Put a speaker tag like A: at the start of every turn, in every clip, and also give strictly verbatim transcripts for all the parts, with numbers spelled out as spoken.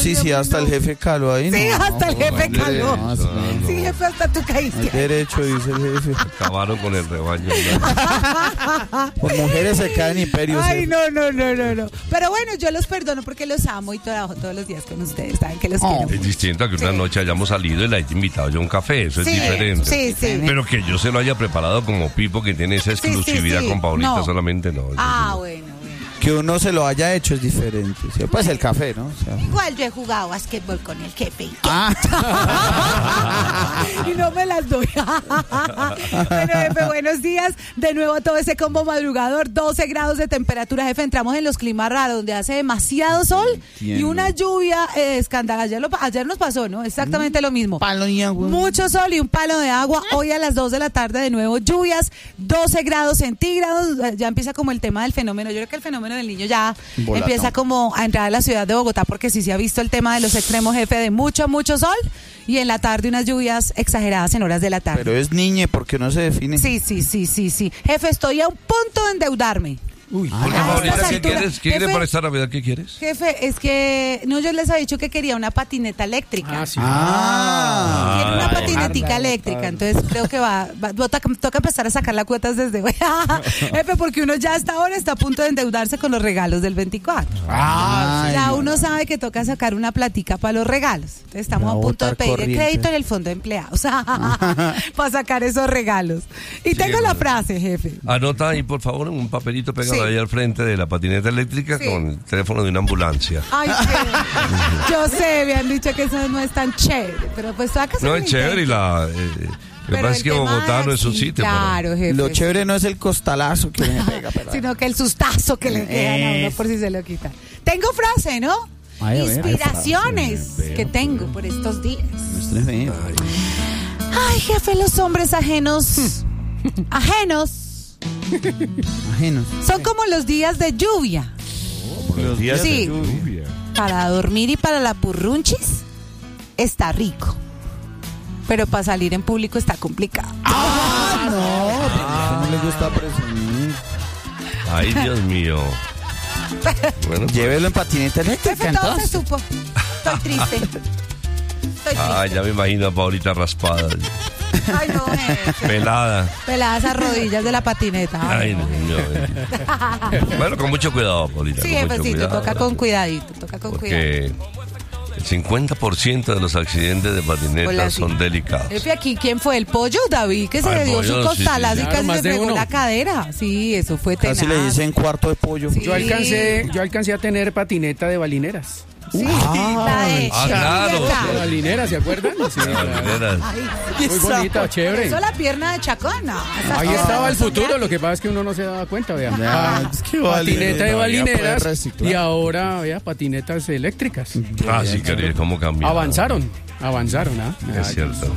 A: Sí, sí, hasta el jefe caló ahí.
B: Sí,
A: no,
B: hasta el jefe
A: no,
B: caló.
A: no, no, no.
B: Sí, jefe, hasta tú caíste.
A: Hay derecho, dice el jefe.
C: Acabaron con el rebaño.
A: Por mujeres se caen imperios.
B: Ay,
A: jefe.
B: no, no, no, no, no. Pero bueno, yo los perdono porque los amo y trabajo todos los días con ustedes. Saben que los
A: Oh.
B: quiero.
C: Es distinto a que una
B: Sí.
C: noche hayamos salido y la haya invitado yo a un café. Eso
B: Sí,
C: es diferente.
B: sí, sí.
C: Pero que yo se lo haya preparado como Pipo, que tiene esa
B: Sí, sí,
C: exclusividad
B: sí.
C: con Paulita,
B: No.
C: solamente no.
B: Ah, bueno, bueno.
A: Que uno se lo haya hecho es diferente. ¿Sí? Pues el café, ¿no? O sea,
B: Igual yo he jugado basquetbol con el jefe.
A: ah.
B: Y no me las doy. Bueno, jefe, buenos días. De nuevo a todo ese combo madrugador. doce grados de temperatura, jefe. Entramos en los climas raros, donde hace demasiado sol
A: Entiendo.
B: y una lluvia eh, escandalosa. Ayer, lo- ayer nos pasó, ¿no? Exactamente lo mismo.
A: Palo y agua.
B: Mucho sol y un palo de agua. Hoy a las dos de la tarde de nuevo lluvias, doce grados centígrados. Eh, Ya empieza como el tema del fenómeno. Yo creo que el fenómeno del niño ya
A: Volatón.
B: empieza como a entrar a la ciudad de Bogotá, porque sí se ha visto el tema de los extremos, jefe, de mucho, mucho sol y en la tarde unas lluvias exageradas en horas de la tarde.
A: Pero es niñe, porque no se define.
B: Sí, sí, sí, sí, sí. Jefe, estoy a un punto de endeudarme.
C: Uy,
A: Ah,
C: ¿por qué,
B: a
C: Paulita,
B: estas
C: ¿qué
B: alturas,
C: quieres? ¿Qué quieres
B: jefe.
C: para esta Navidad? ¿Qué quieres?
B: Jefe, es que no, yo les había dicho que quería una patineta eléctrica.
D: Ah, sí.
A: Ah.
B: Quiero una
C: Ay.
B: patinetica eléctrica, entonces creo que va, va- toca, toca empezar a sacar las cuotas desde hoy. Jefe, porque uno ya hasta ahora está a punto de endeudarse con los regalos del veinticuatro.
A: Ah,
B: Ya
A: ay,
B: uno sabe que toca sacar una platica para los regalos. Entonces estamos
A: Va
B: a
A: a
B: punto de
A: botar
B: pedir el
A: corriente.
B: crédito en el fondo de empleados para sacar esos regalos. Y tengo la frase, jefe.
C: Anota ahí, por favor, en un papelito pegado
B: Sí.
C: ahí al frente de la patineta eléctrica
B: Sí.
C: con el teléfono de una ambulancia.
B: Ay, sí. Yo sé, me han dicho que eso no es tan chévere, pero pues toca hacer
C: No
B: un
C: es chévere y
B: intento.
C: la... eh, lo que
B: Pero
C: pasa
B: el
C: es que
B: tema
C: Bogotá no es un
B: sí,
C: sitio. para-
B: Claro, jefe.
A: Lo chévere no es el costalazo que me pega, pero...
B: Sino que el sustazo que le quedan a uno por si se lo quitan. Tengo frase, ¿no?
A: Ay, a ver, hay
B: Inspiraciones
A: frase.
B: que tengo por estos días.
A: Muestre feo.
B: Ay, jefe, los hombres ajenos. ajenos.
A: Ajenos.
B: Son como los días de lluvia.
A: Los días
B: Sí.
A: de lluvia.
B: Para dormir y para la purrunchis está rico. Pero para salir en público está complicado.
A: Ah, no, no le gusta presumir.
C: Ay, Dios mío. Bueno,
A: Llévelo en patineta eléctrica,
B: Jefe, todo se
A: entonces.
B: supo. Estoy triste. Estoy triste.
C: ay, ya me imagino a Paulita raspada,
B: Ay, no, jefe.
C: pelada.
B: Peladas a rodillas de la patineta.
C: Ay,
B: Ay, no.
C: niño. Bueno, con mucho cuidado, Paulita.
B: Sí,
C: con mucho
B: jefecito,
C: cuidado,
B: toca con cuidadito, toca con cuidado.
C: Porque el cincuenta por ciento de los accidentes de
B: Hola,
C: patinetas
B: sí.
C: son delicados.
B: Jefe, aquí, ¿quién fue? ¿El pollo? David, que se
C: Ay,
B: le dio
C: pollo,
B: su
C: sí,
B: costalazo
C: sí,
B: y
C: sí.
B: casi
D: Claro, más
B: se
D: de
B: pegó
D: uno.
B: la cadera. Sí, eso fue tenaz.
A: Casi le dicen cuarto de pollo.
B: Sí.
D: Yo alcancé, yo alcancé a tener patineta de balineras.
B: Sí, la de
C: Ah, claro.
B: Chacón.
D: De balineras, ¿se acuerdan? Sí, claro.
C: Balineras.
B: Ay,
D: Muy bonita, chévere.
B: eso la pierna de Chacón, no. Esas
D: Ahí
B: piernas
D: estaba el
B: no son
D: futuro,
B: gratis.
D: lo que pasa es que uno no se daba cuenta, vea.
A: Ya,
D: Ah,
A: es que
D: patineta
A: balinera,
D: de
A: todavía
D: balineras
A: puede reciclar.
D: y ahora, vea, patinetas eléctricas.
C: Ah, sí, querido, cómo cambió.
D: Avanzaron, avanzaron, ¿ah?
C: Es cierto.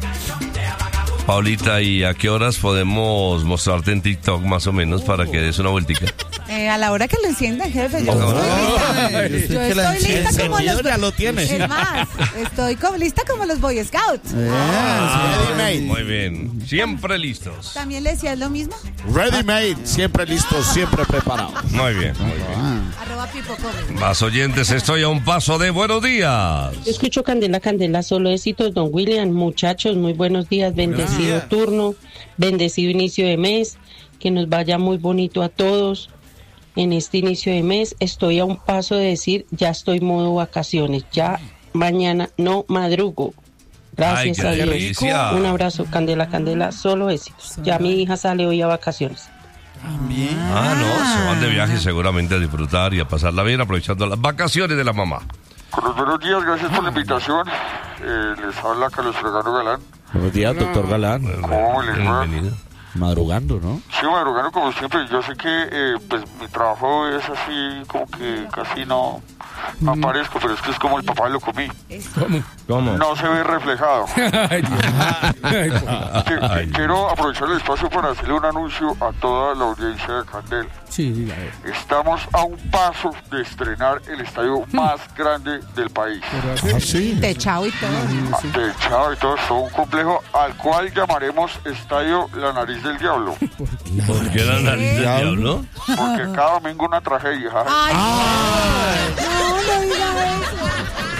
C: Paulita, ¿y a qué horas podemos mostrarte en TikTok más o menos para que des una vueltica?
B: Eh, a la hora que lo enciendan, jefe, yo
C: No.
B: estoy lista. Yo
A: que la
B: estoy lista
A: enciende.
B: como los...
A: Ya lo tiene.
B: Es más, estoy como lista como los Boy Scouts.
C: Ah,
A: Ready made.
C: muy bien. Siempre listos.
B: ¿También le decías lo mismo?
E: Ready made, siempre listo, siempre preparado.
C: Muy bien, muy bien.
B: Arroba Pipo Come.
C: Más oyentes, estoy a un paso de buenos días.
F: Yo escucho Candela, Candela, solo éxitos, don William. Muchachos, muy buenos días, bendecido turno, bendecido inicio de mes, que nos vaya muy bonito a todos en este inicio de mes. Estoy a un paso de decir, ya estoy modo vacaciones, ya mañana no madrugo. Gracias
C: Ay, qué
F: a Dios.
C: delicia.
F: Un abrazo, Candela, Candela, solo éxitos. Ya mi hija sale hoy a vacaciones.
A: Bien.
C: Ah, no, se van de viaje seguramente a disfrutar y a pasarla bien aprovechando las vacaciones de la mamá.
G: Con los buenos días, gracias por la invitación. Eh, les habla Carlos Fregano Galán.
E: Buenos días, doctor Galán.
G: ¿Cómo les va?
C: Bienvenido.
E: Madrugando, ¿no?
G: Sí, madrugando como siempre. Yo sé que eh, pues mi trabajo es así, como que casi no, no aparezco, pero es que es como el papá lo comí.
D: ¿Cómo?
E: ¿Cómo?
G: No se ve reflejado.
D: Ay, Dios. Ay, por-
G: Que-
C: Ay.
G: Quiero aprovechar el espacio para hacerle un anuncio a toda la audiencia de Candel.
D: Sí, sí, a ver.
G: Estamos a un paso de estrenar el estadio más grande del país.
D: Pero hace-
E: Ah, sí.
B: Techado y todo.
G: Techado y todo, es todo un complejo al cual llamaremos Estadio La Nariz del Diablo.
C: ¿Por qué la nariz del diablo?
G: Porque cada domingo una tragedia.
B: Ay,